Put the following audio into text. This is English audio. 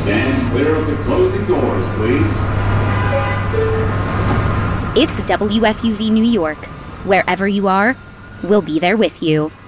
Stand clear of the closing doors, please. It's WFUV New York. Wherever you are, we'll be there with you.